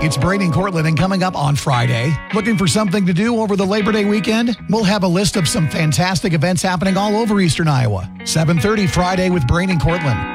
It's Brady and Cortland, and coming up on Friday, looking for something to do over the Labor Day weekend? We'll have a list of some fantastic events happening all over Eastern Iowa. 7:30 Friday with Brady and Cortland.